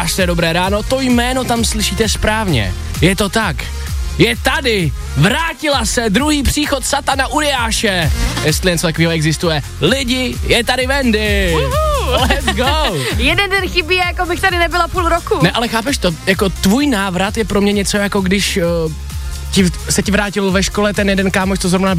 Vaše dobré ráno, to jméno tam slyšíte správně. Je to tak. Je tady, vrátila se, druhý příchod satana Uriáše. Jestli něco takového existuje. Lidi, je tady Wendy. Let's go. Jeden den chybí, jako bych tady nebyla půl roku. Ne, ale chápeš to, jako tvůj návrat je pro mě něco jako když se ti vrátil ve škole ten jeden kámoš, co zrovna